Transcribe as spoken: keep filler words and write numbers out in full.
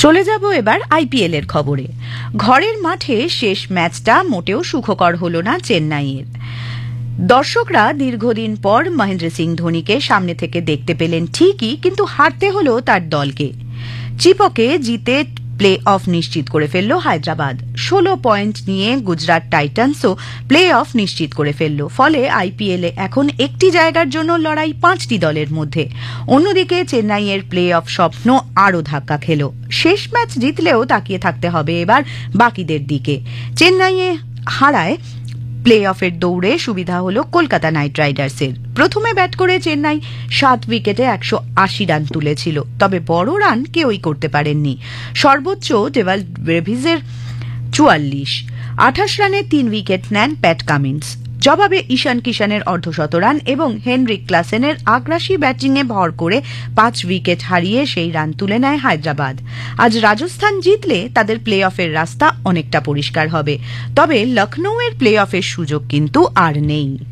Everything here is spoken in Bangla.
চলে যাব এবার আইপিএল এর খবরে। ঘরের মাঠে শেষ ম্যাচটা মোটেও সুখকর হলো না চেন্নাইয়ের। দর্শকরা দীর্ঘদিন পর মহেন্দ্র সিং ধোনিকে সামনে থেকে দেখতে পেলেন ঠিকই, কিন্তু হারতে হলো তার দলকে। চিপকে জিতে প্লে অফ নিশ্চিত করে ফেলল হায়দ্রাবাদ। ষোলো পয়েন্ট নিয়ে গুজরাট টাইটান্সও প্লে অফ নিশ্চিত করে ফেলল। ফলে আইপিএলে এখন একটি জায়গার জন্য লড়াই পাঁচটি দলের মধ্যে। অন্যদিকে চেন্নাইয়ের প্লে অফ স্বপ্ন আরও ধাক্কা খেল। শেষ ম্যাচ জিতলেও তাকিয়ে থাকতে হবে এবার বাকিদের দিকে। চেন্নাইয়ে হারায় প্লে অফের দৌড়ে সুবিধা হল কলকাতা নাইট রাইডার্সের। প্রথমে ব্যাট করে চেন্নাই সাত উইকেটে একশো আশি রান তুলেছিল, তবে বড় রান কেউই করতে পারেননি। সর্বোচ্চ ডেভাল ব্রেভিসের চুয়াল্লিশ। আঠাশ রানে তিন উইকেট নেন প্যাট কামিন্স। জবাবে ঈশান কিষানের অর্ধশত রান এবং হেনরিক ক্লাসেনের আগ্রাসী ব্যাটিংয়ে ভর করে পাঁচ উইকেট হারিয়ে সেই রান তুলে নেয় হায়দ্রাবাদ। আজ রাজস্থান জিতলে তাদের প্লে অফের রাস্তা অনেকটা পরিষ্কার হবে, তবে লখনৌয়ের প্লে অফের সুযোগ কিন্তু আর নেই।